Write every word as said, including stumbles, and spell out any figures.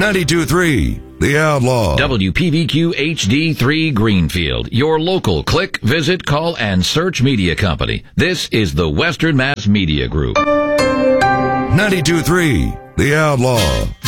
ninety-two point three, The Outlaw. W P V Q H D three Greenfield, your local click, visit, call, and search media company. This is the Western Mass Media Group. ninety-two point three, The Outlaw.